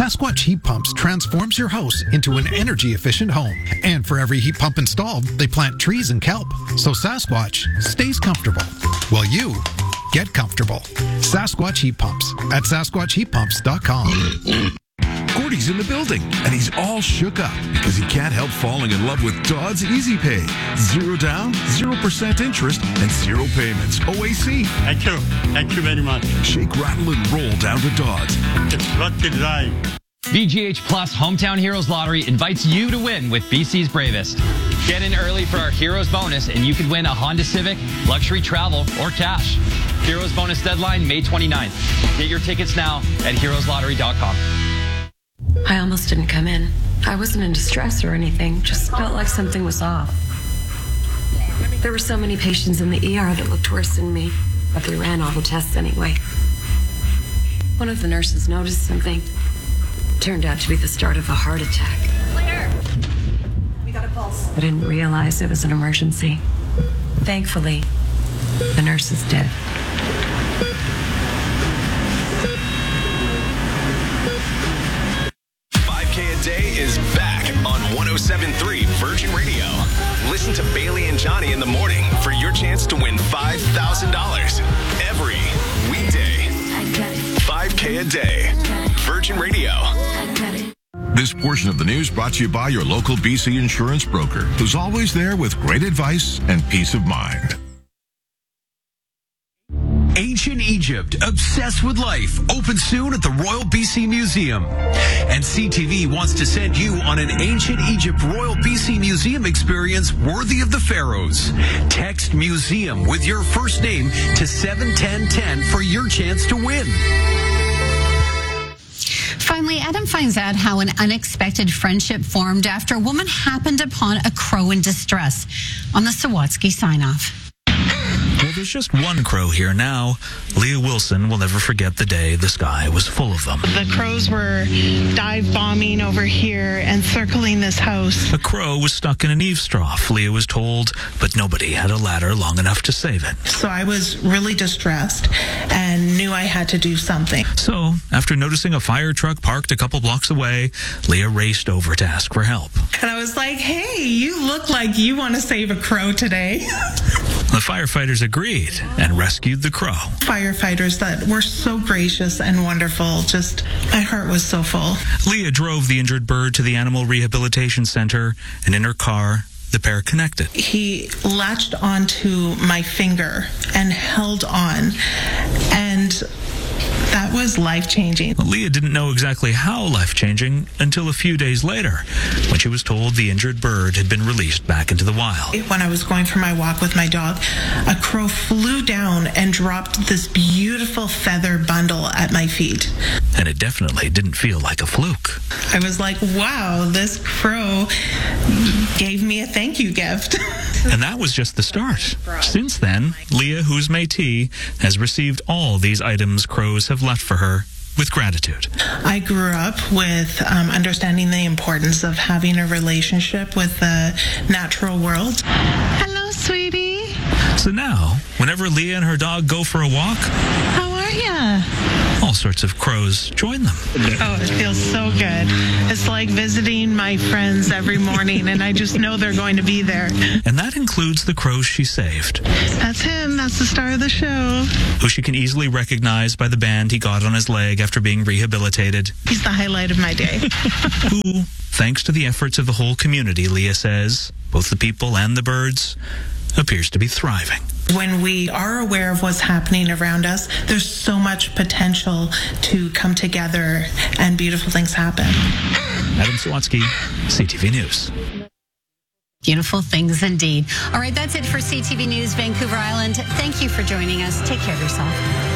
Sasquatch Heat Pumps transforms your house into an energy-efficient home. And for every heat pump installed, they plant trees and kelp. So Sasquatch stays comfortable while you get comfortable. Sasquatch Heat Pumps at SasquatchHeatPumps.com. Gordy's in the building, and he's all shook up because he can't help falling in love with Dodd's Easy Pay. 0 down, 0% interest, and 0 payments. OAC. Thank you. Thank you very much. Shake, rattle, and roll down to Dodd's. It's what you like. VGH Plus Hometown Heroes Lottery invites you to win with BC's Bravest. Get in early for our Heroes Bonus, and you could win a Honda Civic, luxury travel, or cash. Heroes Bonus deadline, May 29th. Get your tickets now at heroeslottery.com. I almost didn't come in. I wasn't in distress or anything, just felt like something was off. There were so many patients in the ER that looked worse than me, but they ran all the tests anyway. One of the nurses noticed something. Turned out to be the start of a heart attack. Claire, we got a pulse. I didn't realize it was an emergency. Thankfully, the nurse is dead. Day is back on 107.3 Virgin Radio. Listen to Bailey and Johnny in the morning for your chance to win $5,000 every weekday. $5K a day. Virgin Radio. This portion of the news brought to you by your local BC insurance broker, who's always there with great advice and peace of mind. Ancient Egypt, Obsessed with Life, open soon at the Royal BC Museum. And CTV wants to send you on an Ancient Egypt Royal BC Museum experience worthy of the pharaohs. Text museum with your first name to 71010 for your chance to win. Finally, Adam finds out how an unexpected friendship formed after a woman happened upon a crow in distress on the Sawatsky sign-off. Well, there's just one crow here now. Leah Wilson will never forget the day the sky was full of them. The crows were dive bombing over here and circling this house. A crow was stuck in an eaves trough, Leah was told, but nobody had a ladder long enough to save it. So I was really distressed and knew I had to do something. So, after noticing a fire truck parked a couple blocks away, Leah raced over to ask for help. And I was like, hey, you look like you want to save a crow today. The firefighters agreed and rescued the crow. Firefighters that were so gracious and wonderful. Just, my heart was so full. Leah drove the injured bird to the Animal Rehabilitation Center, and in her car, the pair connected. He latched onto my finger and held on, and that was life-changing. Leah didn't know exactly how life-changing until a few days later, when she was told the injured bird had been released back into the wild. When I was going for my walk with my dog, a crow flew down and dropped this beautiful feather bundle at my feet. And it definitely didn't feel like a fluke. I was like, wow, this crow gave me a thank you gift. And that was just the start. Since then, Leah, who's Métis, has received all these items crows have left for her with gratitude. I grew up with understanding the importance of having a relationship with the natural world. Hello, sweetie. So now, whenever Leah and her dog go for a walk, how are ya? All sorts of crows join them. Oh, it feels so good. It's like visiting my friends every morning, and I just know they're going to be there. And that includes the crows she saved. That's him. That's the star of the show. Who she can easily recognize by the band he got on his leg after being rehabilitated. He's the highlight of my day. Who, thanks to the efforts of the whole community, Leah says, both the people and the birds, appears to be thriving. When we are aware of what's happening around us, there's so much potential to come together and beautiful things happen. Adam Sawatsky, CTV News. Beautiful things indeed. All right, that's it for CTV News Vancouver Island. Thank you for joining us. Take care of yourself.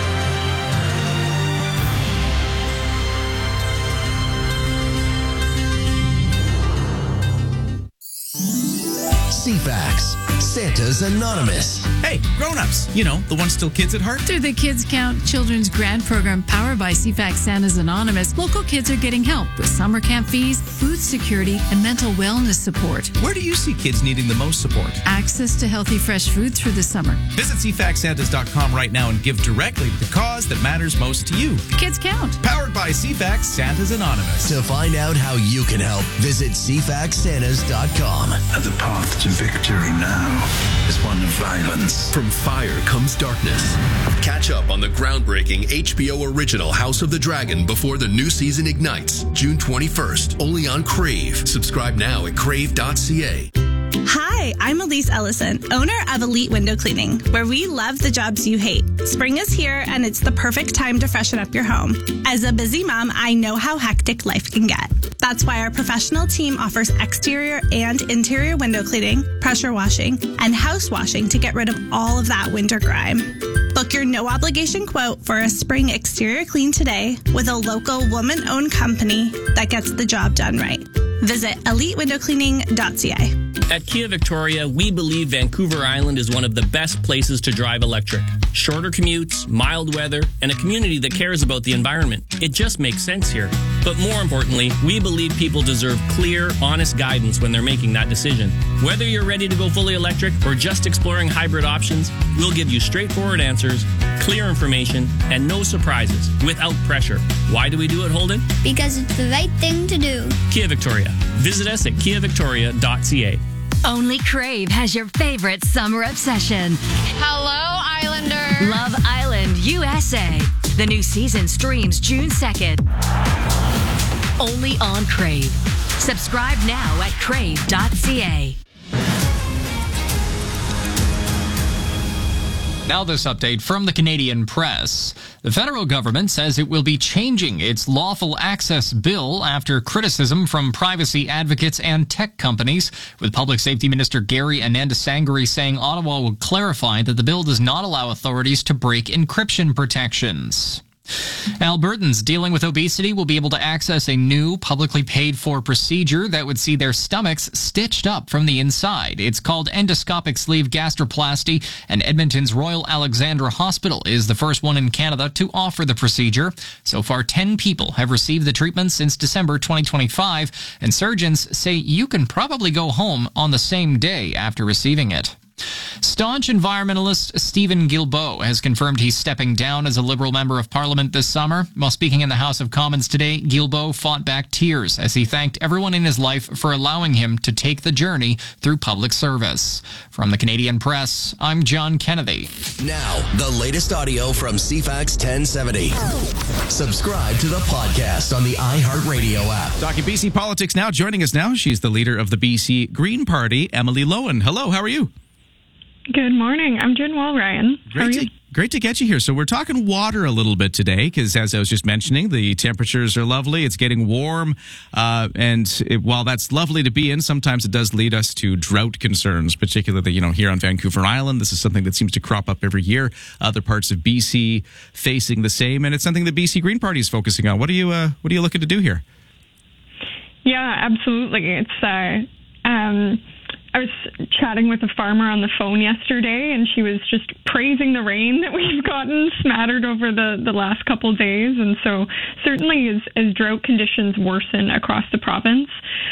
CFAX, Santa's Anonymous. Hey, grown-ups, you know, the ones still kids at heart. Through the Kids Count Children's Grant Program powered by CFAX Santa's Anonymous, local kids are getting help with summer camp fees, food security, and mental wellness support. Where do you see kids needing the most support? Access to healthy, fresh food through the summer. Visit CFAXSantas.com right now and give directly to the cause that matters most to you. Kids Count. Powered by by CFAX Santa's Anonymous. To find out how you can help, visit CFAXSantas.com. And the path to victory now is one of violence. From fire comes darkness. Catch up on the groundbreaking HBO original House of the Dragon before the new season ignites, June 21st, only on Crave. Subscribe now at crave.ca. Hi, I'm Elise Ellison, owner of Elite Window Cleaning, where we love the jobs you hate. Spring is here, and it's the perfect time to freshen up your home. As a busy mom, I know how hectic life can get. That's why our professional team offers exterior and interior window cleaning, pressure washing, and house washing to get rid of all of that winter grime. Book your no-obligation quote for a spring exterior clean today with a local woman-owned company that gets the job done right. Visit elitewindowcleaning.ca. At Kia Victoria, we believe Vancouver Island is one of the best places to drive electric. Shorter commutes, mild weather, and a community that cares about the environment. It just makes sense here. But more importantly, we believe people deserve clear, honest guidance when they're making that decision. Whether you're ready to go fully electric or just exploring hybrid options, we'll give you straightforward answers, clear information, and no surprises without pressure. Why do we do it, Holden? Because it's the right thing to do. Kia Victoria. Visit us at kiavictoria.ca. Only Crave has your favorite summer obsession. Hello, Islander. Love Island USA. The new season streams June 2nd. Only on Crave. Subscribe now at crave.ca. Now this update from the Canadian Press. The federal government says it will be changing its lawful access bill after criticism from privacy advocates and tech companies, with Public Safety Minister Gary Anandasangari saying Ottawa will clarify that the bill does not allow authorities to break encryption protections. Albertans dealing with obesity will be able to access a new publicly paid for procedure that would see their stomachs stitched up from the inside. It's called endoscopic sleeve gastroplasty, and Edmonton's Royal Alexandra Hospital is the first one in Canada to offer the procedure. So far, 10 people have received the treatment since December 2025, and surgeons say you can probably go home on the same day after receiving it. Staunch environmentalist Stephen Guilbeault has confirmed he's stepping down as a Liberal Member of Parliament this summer. While speaking in the House of Commons today, Guilbeault fought back tears as he thanked everyone in his life for allowing him to take the journey through public service. From the Canadian Press, I'm John Kennedy. Now, the latest audio from CFAX 1070. Subscribe to the podcast on the iHeartRadio app. Talking BC politics now. Joining us now, she's the leader of the BC Green Party, Emily Lowen. Hello, how are you? Good morning. I'm doing well, Ryan. How are you? Great to get you here. So we're talking water a little bit today because, as I was just mentioning, the temperatures are lovely. It's getting warm. While that's lovely to be in, sometimes it does lead us to drought concerns, particularly, here on Vancouver Island. This is something that seems to crop up every year. Other parts of BC facing the same, and it's something the BC Green Party is focusing on. What are you looking to do here? Yeah, absolutely. It's I was chatting with a farmer on the phone yesterday, and she was just praising the rain that we've gotten smattered over the last couple of days. And so certainly as drought conditions worsen across the province,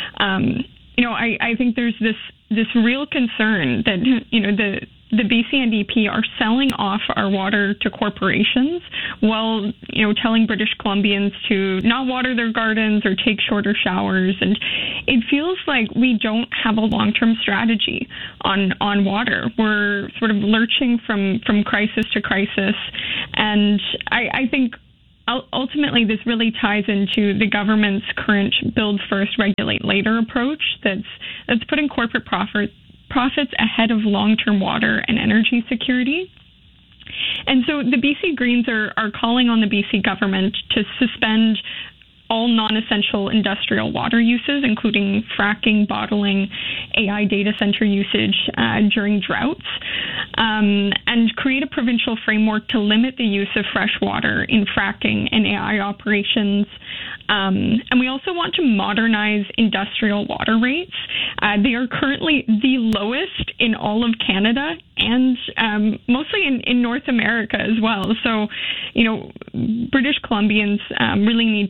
I think there's this real concern that, the BC NDP are selling off our water to corporations while, telling British Columbians to not water their gardens or take shorter showers. And it feels like we don't have a long-term strategy on water. We're sort of lurching from crisis to crisis. And I think ultimately this really ties into the government's current build first, regulate later approach that's putting corporate profits ahead of long-term water and energy security. And so the BC Greens are calling on the BC government to suspend all non-essential industrial water uses, including fracking, bottling, AI data center usage during droughts, and create a provincial framework to limit the use of fresh water in fracking and AI operations. And we also want to modernize industrial water rates. They are currently the lowest in all of Canada and mostly in North America as well. So, British Columbians really need to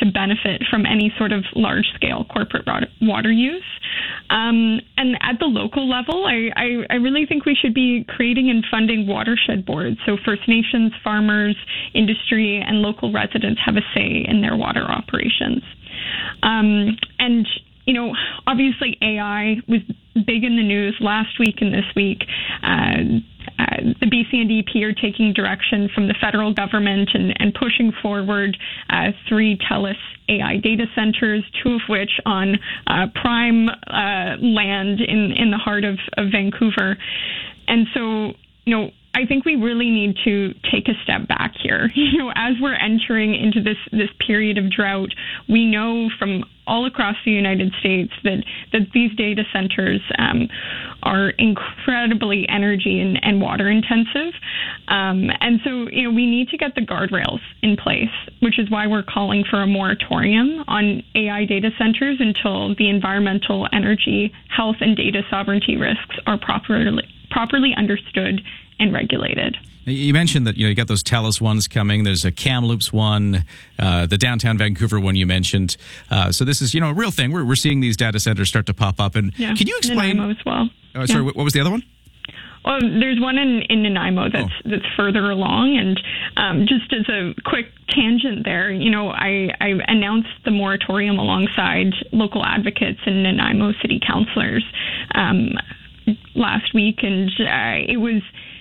to benefit from any sort of large-scale corporate water use. And at the local level, I really think we should be creating and funding watershed boards. So First Nations, farmers, industry, and local residents have a say in their water operations. And, you know, obviously AI was big in the news last week and this week. The BC&DP are taking direction from the federal government and pushing forward 3 TELUS AI data centers, 2 of which on prime land in the heart of Vancouver. And so, you know, I think we really need to take a step back here. You know, as we're entering into this period of drought, we know from all across the United States that these data centers are incredibly energy and water intensive. And so, you know, we need to get the guardrails in place, which is why we're calling for a moratorium on AI data centers until the environmental, energy, health, and data sovereignty risks are properly understood and regulated. You mentioned that, you know, you got those TELUS ones coming. There's a Kamloops one, the downtown Vancouver one you mentioned. So this is, you know, a real thing. We're seeing these data centers start to pop up. And yeah, can you explain? Nanaimo as well. Oh, sorry, what was the other one? Well, there's one in Nanaimo that's further along. And just as a quick tangent there, you know, I announced the moratorium alongside local advocates and Nanaimo city councillors last week, and it was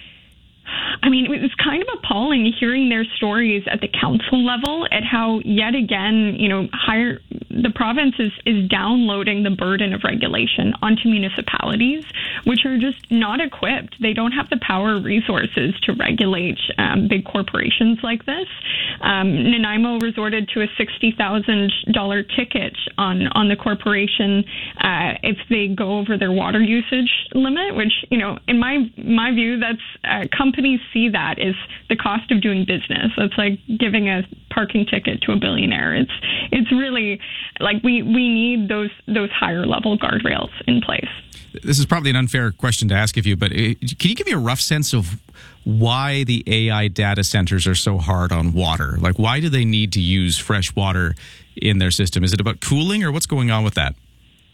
kind of appalling hearing their stories at the council level at how, yet again, you know, the province is downloading the burden of regulation onto municipalities, which are just not equipped. They don't have the power or resources to regulate big corporations like this. Nanaimo resorted to a $60,000 ticket on the corporation if they go over their water usage limit, which, you know, in my view, that's companies see that as the cost of doing business. It's like giving a parking ticket to a billionaire. It's really like we need those higher level guardrails in place. This is probably an unfair question to ask of you, but can you give me a rough sense of why the AI data centers are so hard on water? Like, why do they need to use fresh water in their system? Is it about cooling, or what's going on with that?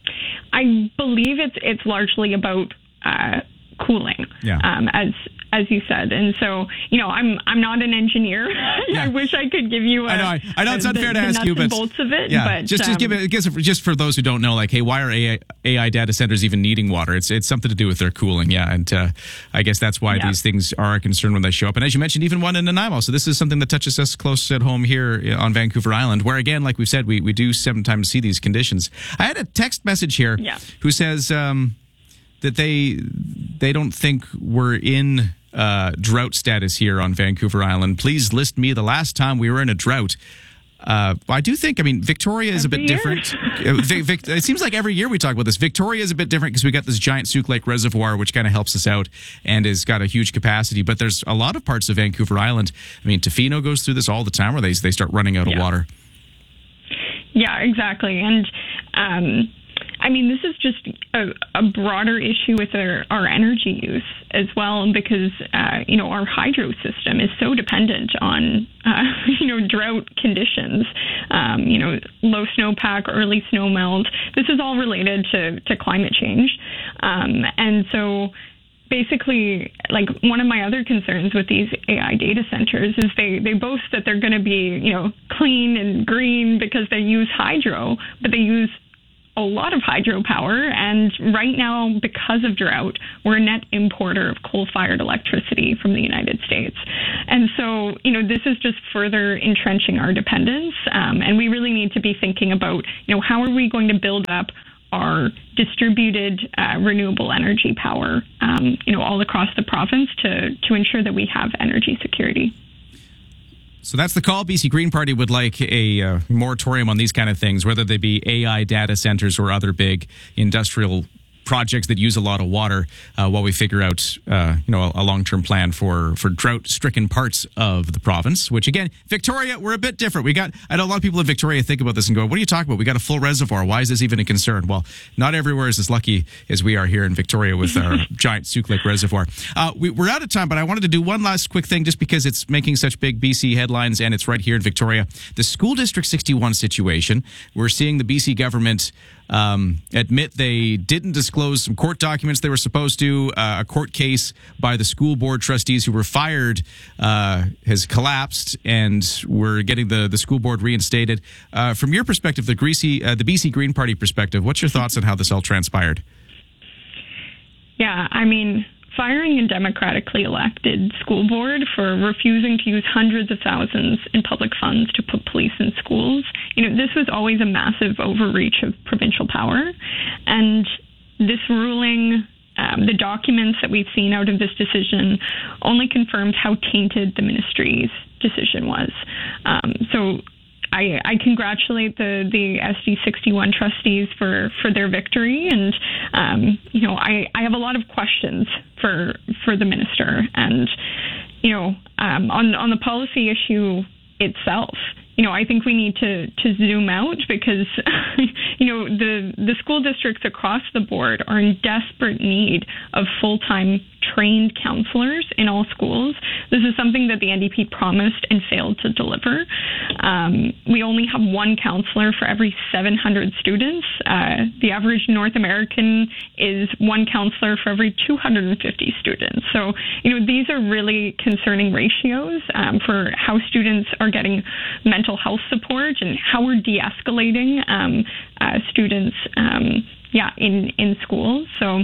I believe it's largely about cooling, as you said. And so, you know, I'm not an engineer. I wish I could give you I know it's unfair to ask you, but bolts of it. Yeah, but just for those who don't know, like, hey, why are AI data centers even needing water? It's something to do with their cooling, and I guess that's why these things are a concern when they show up. And as you mentioned, even one in Nanaimo. So this is something that touches us close at home here on Vancouver Island, where, again, like we've said, we do sometimes see these conditions. I had a text message here who says that they don't think we're in drought status here on Vancouver Island. Please list me the last time we were in a drought. I do think, Victoria is a bit different. It seems like every year we talk about this. Victoria is a bit different because we got this giant Souk Lake reservoir, which kind of helps us out and has got a huge capacity. But there's a lot of parts of Vancouver Island. Tofino goes through this all the time where they start running out of water. Yeah, exactly. And this is just a broader issue with our energy use as well, because, our hydro system is so dependent on, drought conditions, low snowpack, early snow melt. This is all related to climate change. And so basically, like, one of my other concerns with these AI data centers is they boast that they're going to be, clean and green because they use hydro, but they use a lot of hydropower, and right now, because of drought, we're a net importer of coal-fired electricity from the United States. And so, this is just further entrenching our dependence, and we really need to be thinking about, how are we going to build up our distributed renewable energy power, all across the province to ensure that we have energy security. So that's the call. BC Green Party would like a moratorium on these kind of things, whether they be AI data centers or other big industrial projects that use a lot of water while we figure out, a long-term plan for drought-stricken parts of the province, which, again, Victoria, we're a bit different. I know a lot of people in Victoria think about this and go, what are you talking about? We got a full reservoir. Why is this even a concern? Well, not everywhere is as lucky as we are here in Victoria with our giant Souk Lake Reservoir. We're out of time, but I wanted to do one last quick thing just because it's making such big BC headlines and it's right here in Victoria. The School District 61 situation. We're seeing the BC government admit they didn't disclose some court documents they were supposed to. A court case by the school board trustees who were fired has collapsed, and we're getting the school board reinstated. From your perspective, the BC Green Party perspective, what's your thoughts on how this all transpired? Yeah, I mean, firing a democratically elected school board for refusing to use hundreds of thousands in public funds to put police in schools, this was always a massive overreach of provincial power. And this ruling, the documents that we've seen out of this decision, only confirms how tainted the ministry's decision was. So I congratulate the SD 61 trustees for their victory, and I have a lot of questions for the minister, and on the policy issue itself. I think we need to zoom out because, the school districts across the board are in desperate need of full-time trained counselors in all schools. This is something that the NDP promised and failed to deliver. We only have one counselor for every 700 students. The average North American is one counselor for every 250 students. So, these are really concerning ratios for how students are getting mental health support and how we're de-escalating students in schools. So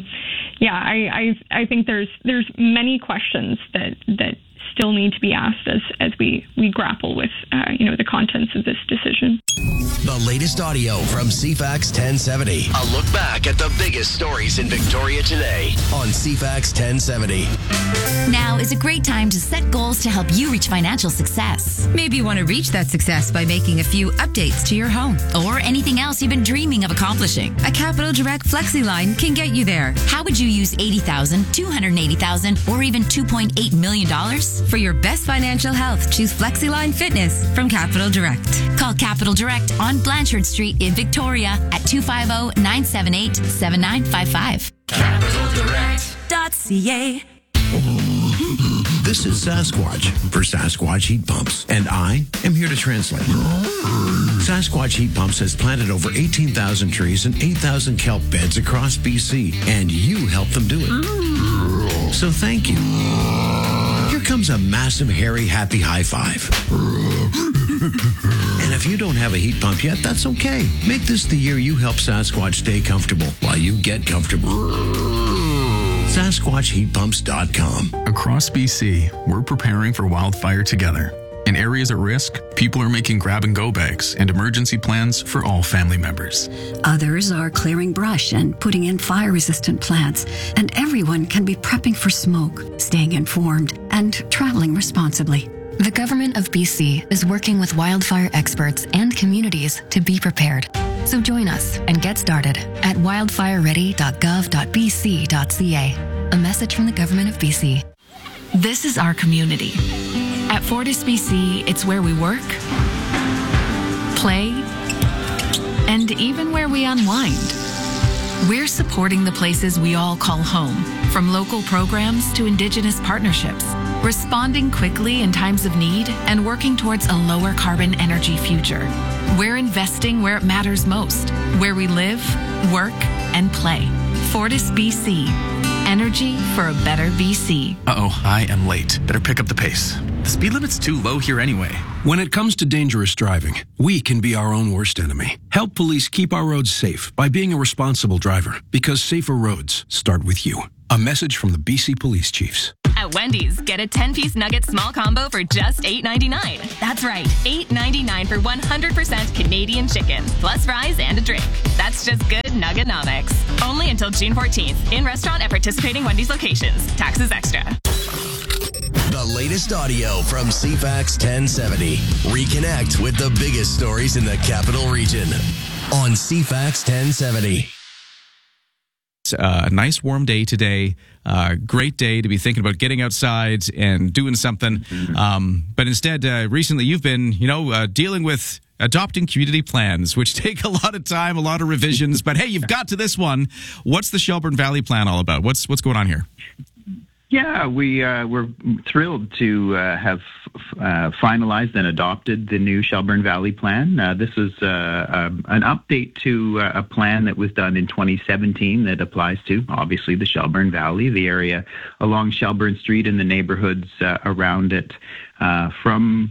I think there's many questions that still need to be asked as we grapple with the contents of this decision. The latest audio from CFAX 1070. A look back at the biggest stories in Victoria today on CFAX 1070. Now is a great time to set goals to help you reach financial success. Maybe you want to reach that success by making a few updates to your home or anything else you've been dreaming of accomplishing. A Capital Direct FlexiLine can get you there. How would you use $80,000, $280,000, or even $2.8 million? For your best financial health, choose FlexiLine Fitness from Capital Direct. Call Capital Direct on Blanchard Street in Victoria at 250-978-7955. CapitalDirect.ca. This is Sasquatch for Sasquatch Heat Pumps, and I am here to translate. Sasquatch Heat Pumps has planted over 18,000 trees and 8,000 kelp beds across BC, and you helped them do it. So thank you. Here comes a massive, hairy, happy high five. And if you don't have a heat pump yet, that's okay. Make this the year you help Sasquatch stay comfortable while you get comfortable. SasquatchHeatPumps.com. Across BC, we're preparing for wildfire together. In areas at risk, people are making grab-and-go bags and emergency plans for all family members. Others are clearing brush and putting in fire-resistant plants. And everyone can be prepping for smoke, staying informed, and traveling responsibly. The government of BC is working with wildfire experts and communities to be prepared. So join us and get started at wildfireready.gov.bc.ca. A message from the government of BC. This is our community. At Fortis BC, it's where we work, play, and even where we unwind. We're supporting the places we all call home, from local programs to Indigenous partnerships, responding quickly in times of need and working towards a lower carbon energy future. We're investing where it matters most, where we live, work, and play. Fortis BC. Energy for a better BC. Uh-oh, I am late. Better pick up the pace. The speed limit's too low here anyway. When it comes to dangerous driving, we can be our own worst enemy. Help police keep our roads safe by being a responsible driver, because safer roads start with you. A message from the BC Police Chiefs. At Wendy's, get a 10-piece nugget small combo for just $8.99. That's right, $8.99 for 100% Canadian chicken, plus fries and a drink. That's just good nuggenomics. Only until June 14th. In restaurant at participating Wendy's locations. Taxes extra. The latest audio from CFAX 1070. Reconnect with the biggest stories in the Capital Region on CFAX 1070. It's a nice warm day today. Great day to be thinking about getting outside and doing something. But instead, recently you've been, dealing with adopting community plans, which take a lot of time, a lot of revisions. But hey, you've got to this one. What's the Shelburne Valley Plan all about? What's going on here? Yeah, we're thrilled to have finalized and adopted the new Shelburne Valley Plan. This is an update to a plan that was done in 2017 that applies to, obviously, the Shelburne Valley, the area along Shelburne Street and the neighborhoods around it, from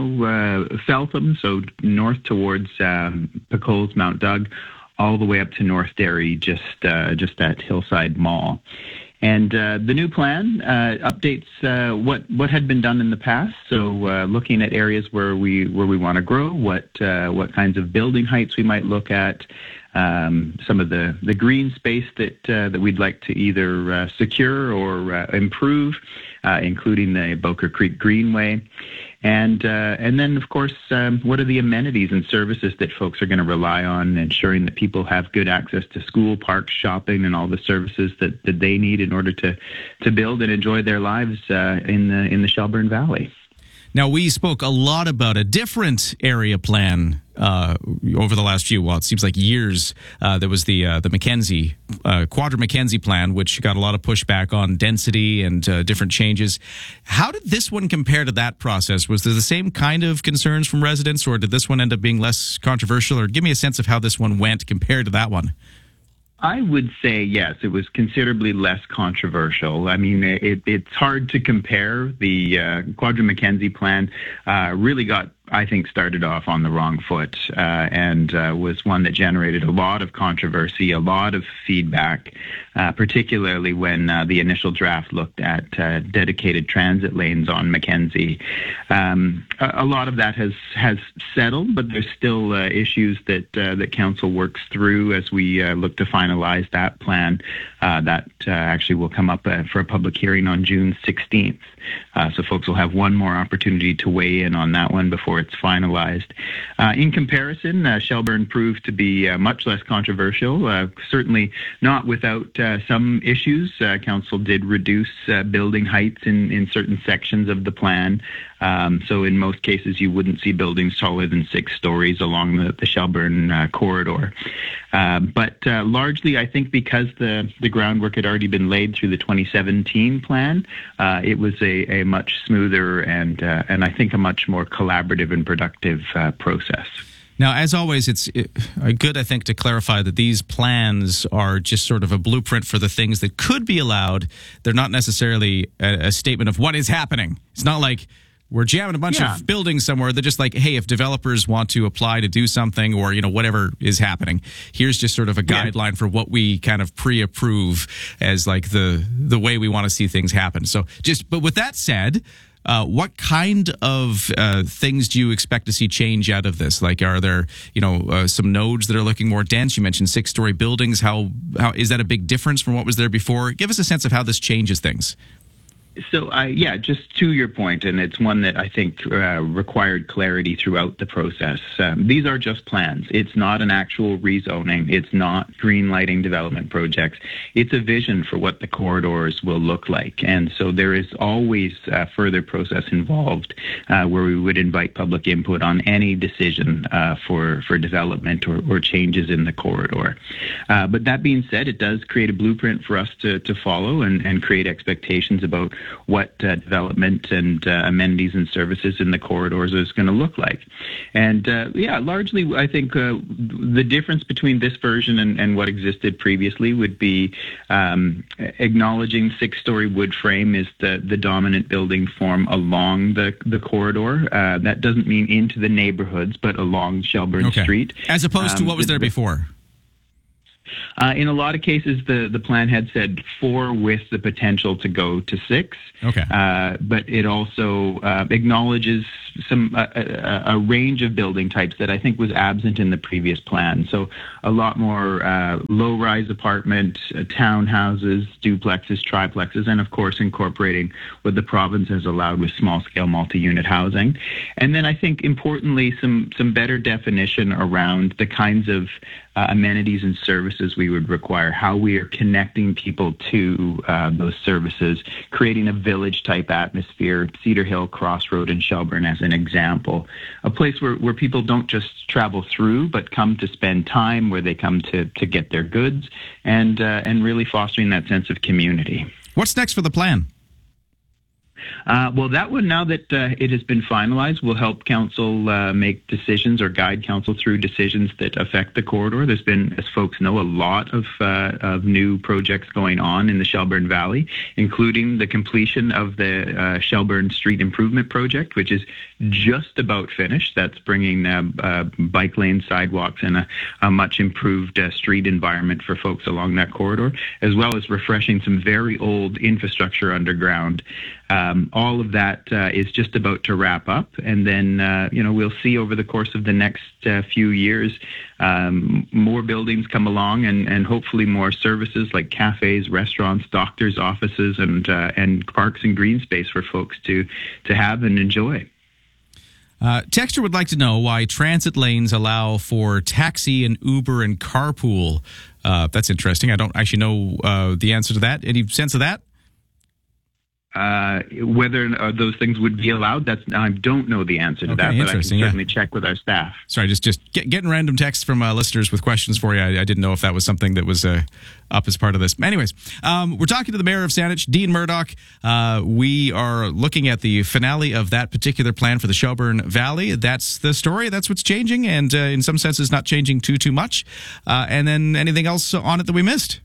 Feltham, so north towards Pecoles, Mount Doug, all the way up to North Derry, just at Hillside Mall. And the new plan updates what had been done in the past. So looking at areas where we want to grow, what kinds of building heights we might look at, some of the green space that we'd like to either secure or improve, including the Boker Creek Greenway. And then, of course, what are the amenities and services that folks are going to rely on, ensuring that people have good access to school, parks, shopping, and all the services that they need in order to build and enjoy their lives in the Shelburne Valley. Now, we spoke a lot about a different area plan over the last few, it seems like years. There was the Mackenzie, Quadra Mackenzie plan, which got a lot of pushback on density and different changes. How did this one compare to that process? Was there the same kind of concerns from residents, or did this one end up being less controversial? Or give me a sense of how this one went compared to that one. I would say, yes, it was considerably less controversial. I mean, it's hard to compare. The Quadra Mackenzie plan really got, I think, started off on the wrong foot and was one that generated a lot of controversy, a lot of feedback, particularly when the initial draft looked at dedicated transit lanes on Mackenzie. A lot of that has settled, but there's still issues that council works through as we look to finalize that plan. That actually will come up for a public hearing on June 16th. So folks will have one more opportunity to weigh in on that one before it's finalized. In comparison, Shelburne proved to be much less controversial, certainly not without some issues. Council did reduce building heights in certain sections of the plan. So in most cases, you wouldn't see buildings taller than 6 stories along the Shelburne corridor. But largely, I think because the groundwork had already been laid through the 2017 plan, it was a much smoother and I think a much more collaborative and productive process. Now, as always, it's good, I think, to clarify that these plans are just sort of a blueprint for the things that could be allowed. They're not necessarily a statement of what is happening. It's not like we're jamming a bunch of buildings somewhere. They're just like, hey, if developers want to apply to do something or, whatever is happening, here's just sort of a guideline for what we kind of pre-approve as like the way we want to see things happen. So but with that said, what kind of things do you expect to see change out of this? Like, are there, some nodes that are looking more dense? You mentioned 6-story buildings. How is that a big difference from what was there before? Give us a sense of how this changes things. So, just to your point, and it's one that I think required clarity throughout the process. These are just plans. It's not an actual rezoning. It's not green lighting development projects. It's a vision for what the corridors will look like. And so there is always further process involved where we would invite public input on any decision for development or changes in the corridor. But that being said, it does create a blueprint for us to follow and create expectations about what development and amenities and services in the corridors is going to look like. And largely, I think the difference between this version and what existed previously would be acknowledging 6-story wood frame is the dominant building form along the corridor. That doesn't mean into the neighborhoods, but along Shelburne Street. As opposed to what was there before? In a lot of cases, the plan had said 4 with the potential to go to 6. Okay. But it also acknowledges a range of building types that I think was absent in the previous plan. So a lot more low-rise apartment, townhouses, duplexes, triplexes, and of course incorporating what the province has allowed with small-scale multi-unit housing. And then I think importantly, some better definition around the kinds of amenities and services services we would require, how we are connecting people to those services, creating a village-type atmosphere, Cedar Hill, Crossroad, and Shelburne as an example. A place where people don't just travel through, but come to spend time, where they come to get their goods, and really fostering that sense of community. What's next for the plan? Well, that one, now that it has been finalized, will help council make decisions or guide council through decisions that affect the corridor. There's been, as folks know, a lot of new projects going on in the Shelburne Valley, including the completion of the Shelburne Street Improvement Project, which is just about finished. That's bringing bike lanes, sidewalks, and a much improved street environment for folks along that corridor, as well as refreshing some very old infrastructure underground. All of that is just about to wrap up, and then we'll see over the course of the next few years more buildings come along, and hopefully more services like cafes, restaurants, doctors' offices, and parks and green space for folks to have and enjoy. Texter would like to know why transit lanes allow for taxi and Uber and carpool. That's interesting. I don't actually know the answer to that. Any sense of that? Whether those things would be allowed, I don't know the answer to that, but I can certainly check with our staff. Sorry, just getting random texts from listeners with questions for you. I didn't know if that was something that was up as part of this. Anyways, we're talking to the mayor of Saanich, Dean Murdoch. We are looking at the finale of that particular plan for the Shelburne Valley. That's the story. That's what's changing, and in some senses not changing too much. And then anything else on it that we missed?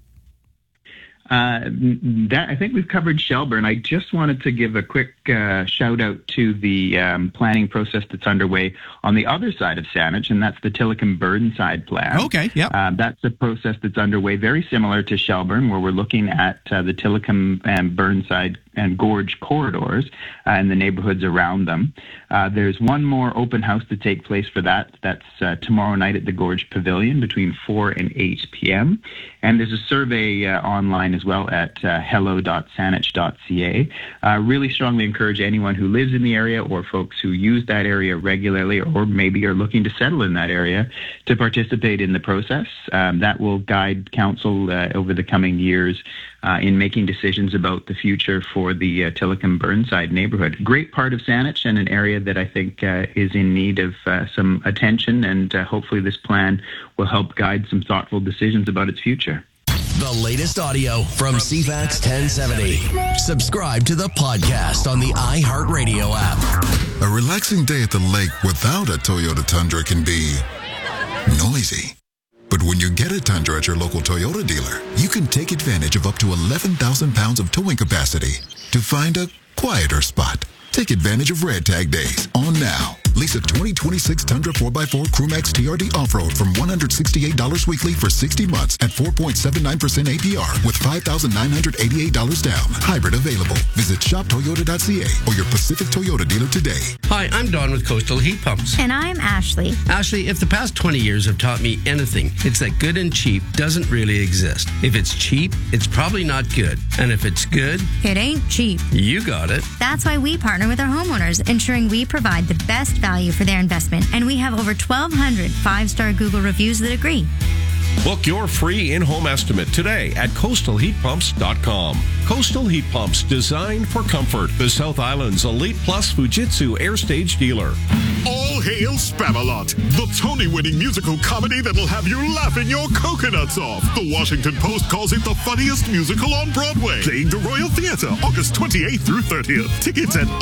That I think we've covered Shelburne. I just wanted to give a quick shout out to the planning process that's underway on the other side of Saanich, and that's the Tillicum Burnside plan. Okay, yeah. That's a process that's underway, very similar to Shelburne, where we're looking at the Tillicum and Burnside and Gorge corridors and the neighborhoods around them. There's one more open house to take place for that. That's tomorrow night at the Gorge Pavilion between 4 and 8 p.m. And there's a survey online as well at hello.saanich.ca. Really strongly encourage anyone who lives in the area or folks who use that area regularly or maybe are looking to settle in that area to participate in the process. That will guide council over the coming years in making decisions about the future for the Tillicum Burnside neighborhood. Great part of Saanich and an area that I think is in need of some attention, and hopefully this plan will help guide some thoughtful decisions about its future. The latest audio from CFAX 1070. Subscribe to the podcast on the iHeartRadio app. A relaxing day at the lake without a Toyota Tundra can be noisy. But when you get a Tundra at your local Toyota dealer, you can take advantage of up to 11,000 pounds of towing capacity to find a quieter spot. Take advantage of Red Tag Days on now. Lease a 2026 Tundra 4x4 Crewmax TRD Off-Road from $168 weekly for 60 months at 4.79% APR with $5,988 down. Hybrid available. Visit shoptoyota.ca or your Pacific Toyota dealer today. Hi, I'm Don with Coastal Heat Pumps. And I'm Ashley. Ashley, if the past 20 years have taught me anything, it's that good and cheap doesn't really exist. If it's cheap, it's probably not good. And if it's good, it ain't cheap. You got it. That's why we partner with our homeowners, ensuring we provide the best value for their investment. And we have over 1,200 5-star Google reviews that agree. Book your free in-home estimate today at coastalheatpumps.com. Coastal Heat Pumps, designed for comfort. The South Island's Elite Plus Fujitsu Air Stage dealer. All hail Spamalot, the Tony-winning musical comedy that'll have you laughing your coconuts off. The Washington Post calls it the funniest musical on Broadway. Playing the Royal Theatre, August 28th through 30th. Tickets at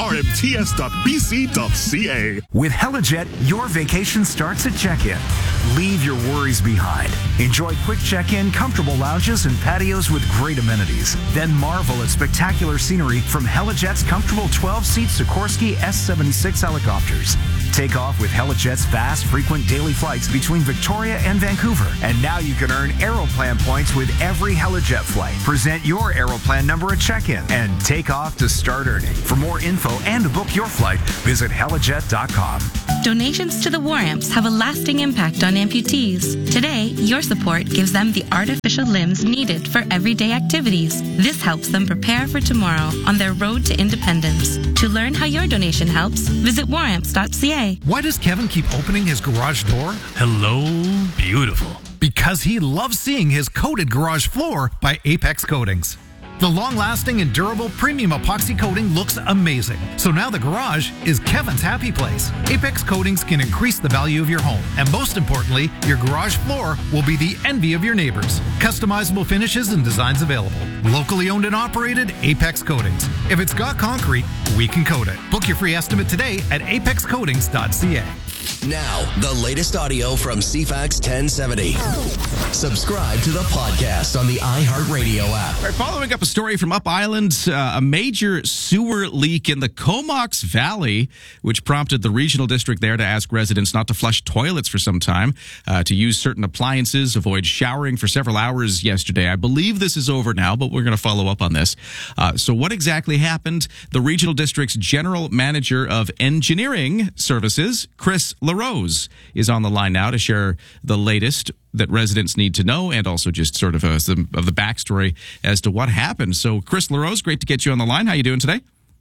rmts.bc.ca. With Helijet, your vacation starts at check-in. Leave your worries behind. Enjoy quick check-in, comfortable lounges, and patios with great amenities. Then marvel at spectacular scenery from Helijet's comfortable 12-seat Sikorsky S-76 helicopters. Take off with Helijet's fast, frequent daily flights between Victoria and Vancouver. And now you can earn Aeroplan points with every Helijet flight. Present your Aeroplan number at check-in and take off to start earning. For more info and to book your flight, visit helijet.com. Donations to the War Amps have a lasting impact on amputees. Today, your support gives them the artificial limbs needed for everyday activities. This helps them prepare for tomorrow on their road to independence. To learn how your donation helps, visit waramps.ca. Why does Kevin keep opening his garage door? Hello, beautiful. because he loves seeing his coated garage floor by Apex Coatings. The long-lasting and durable premium epoxy coating looks amazing. So now the garage is Kevin's happy place. Apex Coatings can increase the value of your home. And most importantly, your garage floor will be the envy of your neighbors. Customizable finishes and designs available. Locally owned and operated, Apex Coatings. If it's got concrete, we can coat it. Book your free estimate today at apexcoatings.ca. Now, the latest audio from CFAX 1070. Subscribe to the podcast on the iHeartRadio app. All right, following up a story from Up Island, a major sewer leak in the Comox Valley, which prompted the regional district there to ask residents not to flush toilets for some time, to use certain appliances, avoid showering for several hours yesterday. I believe this is over now, but we're going to follow up on this. So what exactly happened? The regional district's general manager of engineering services, Chris LaRose, is on the line now to share the latest that residents need to know, and also just sort of some of the backstory as to what happened. So, Chris LaRose, great to get you on the line. How are you doing today?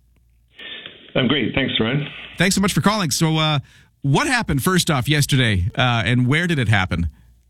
I'm great. Thanks, Ryan. Thanks so much for calling. So, what happened first off yesterday, and where did it happen?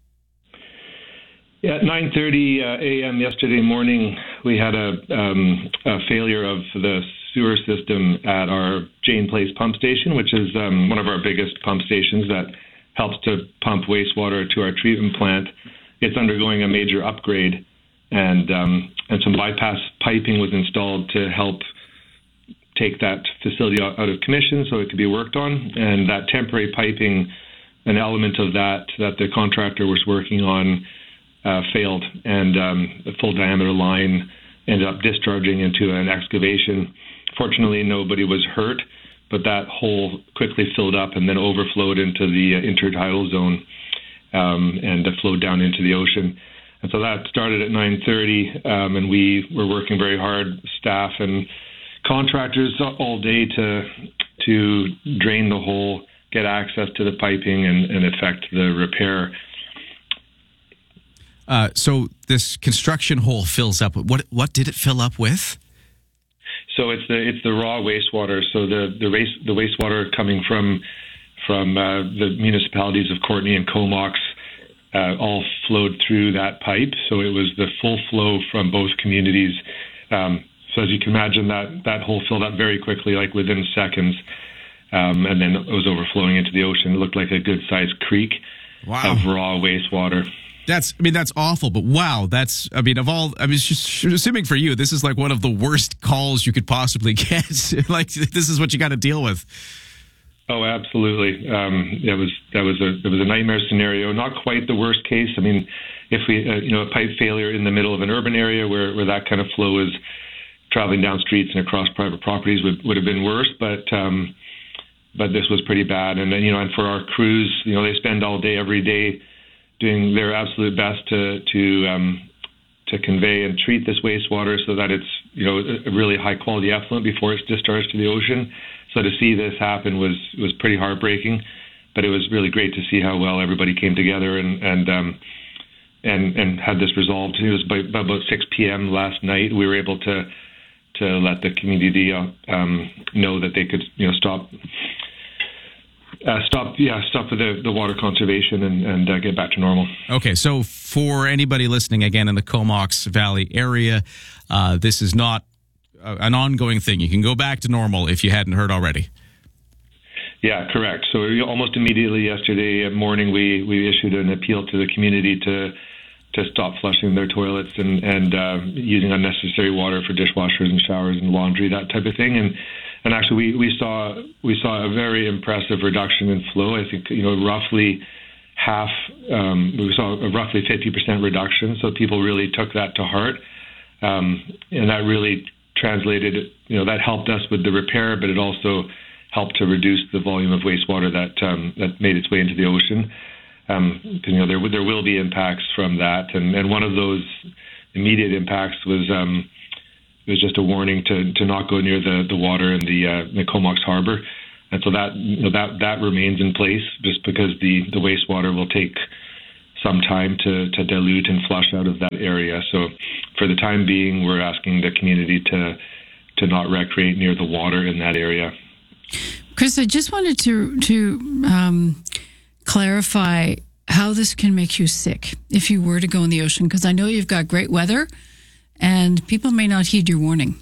Yeah, at 9:30 a.m. yesterday morning, we had a failure of the sewer system at our Jane Place pump station, which is one of our biggest pump stations that helps to pump wastewater to our treatment plant. It's undergoing a major upgrade, and some bypass piping was installed to help take that facility out of commission so it could be worked on. And that temporary piping, an element of that the contractor was working on, failed, and the full diameter line ended up discharging into an excavation. Fortunately, nobody was hurt, but that hole quickly filled up and then overflowed into the intertidal zone and flowed down into the ocean. And so that started at 9:30, and we were working very hard, staff and contractors, all day to drain the hole, get access to the piping, and effect the repair. So this construction hole fills up. What did it fill up with? So it's the raw wastewater. So the wastewater coming from the municipalities of Courtenay and Comox all flowed through that pipe. So it was the full flow from both communities. So as you can imagine, that hole filled up very quickly, like within seconds, and then it was overflowing into the ocean. It looked like a good-sized creek of raw wastewater. That's awful, but wow, just assuming for you, this is like one of the worst calls you could possibly get. Like, this is what you got to deal with. Oh, absolutely. It was a nightmare scenario. Not quite the worst case. I mean, if we, a pipe failure in the middle of an urban area where that kind of flow is traveling down streets and across private properties would have been worse, but this was pretty bad. And and for our crews, they spend all day, every day, doing their absolute best to convey and treat this wastewater so that it's a really high quality effluent before it's discharged to the ocean. So to see this happen was pretty heartbreaking, but it was really great to see how well everybody came together and had this resolved. It was by about 6 p.m. last night. We were able to let the community know that they could stop with the water conservation and get back to normal. Okay, so for anybody listening, again, in the Comox Valley area, this is not an ongoing thing. You can go back to normal if you hadn't heard already. Yeah, correct. So almost immediately yesterday morning, we issued an appeal to the community to stop flushing their toilets and using unnecessary water for dishwashers and showers and laundry, that type of thing. And actually, we saw a very impressive reduction in flow. I think roughly half. We saw a roughly 50% reduction. So people really took that to heart, and that really translated. That helped us with the repair, but it also helped to reduce the volume of wastewater that made its way into the ocean. There will be impacts from that, and one of those immediate impacts was just a warning to not go near the water in the Comox Harbor, and so that remains in place just because the wastewater will take some time to dilute and flush out of that area. So for the time being, we're asking the community to not recreate near the water in that area. Chris, I just wanted to clarify how this can make you sick if you were to go in the ocean, because I know you've got great weather and people may not heed your warning.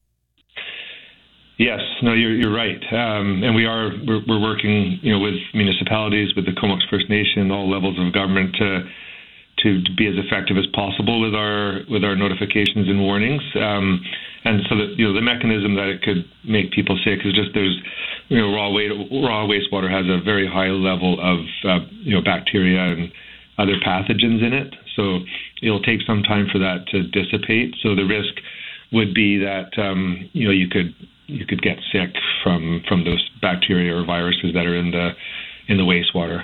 Yes, no, you're right, and we're working, with municipalities, with the Comox First Nation, all levels of government to be as effective as possible with our notifications and warnings, and so that the mechanism that it could make people sick is just there's raw wastewater has a very high level of bacteria and other pathogens in it, so it'll take some time for that to dissipate. So the risk would be that you could get sick from those bacteria or viruses that are in the wastewater.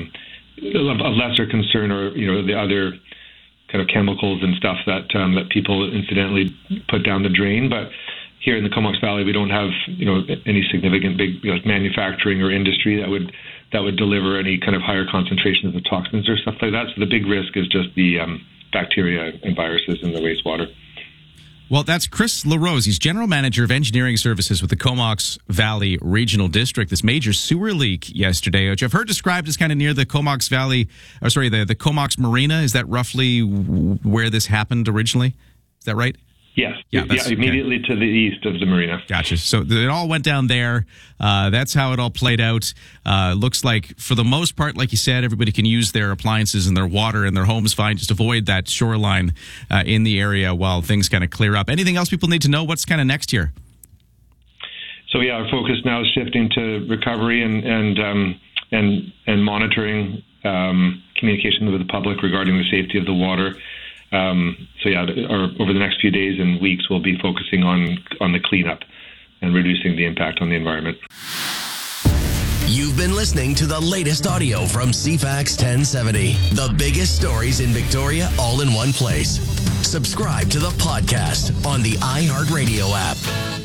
Of lesser concern are the other kind of chemicals and stuff that people incidentally put down the drain. But here in the Comox Valley, we don't have any significant big manufacturing or industry that would deliver any kind of higher concentrations of toxins or stuff like that. So the big risk is just the bacteria and viruses in the wastewater. Well, that's Chris LaRose. He's General Manager of Engineering Services with the Comox Valley Regional District. This major sewer leak yesterday, which I've heard described as kind of near the Comox Valley, the Comox Marina. Is that roughly where this happened originally? Is that right? Yes. Yeah, immediately to the east of the marina. Gotcha. So it all went down there. That's how it all played out. Looks like, for the most part, like you said, everybody can use their appliances and their water in their homes fine. Just avoid that shoreline in the area while things kind of clear up. Anything else people need to know? What's kind of next here? So our focus now is shifting to recovery and monitoring communication with the public regarding the safety of the water. Over the next few days and weeks, we'll be focusing on the cleanup and reducing the impact on the environment. You've been listening to the latest audio from CFAX 1070. The biggest stories in Victoria, all in one place. Subscribe to the podcast on the iHeartRadio app.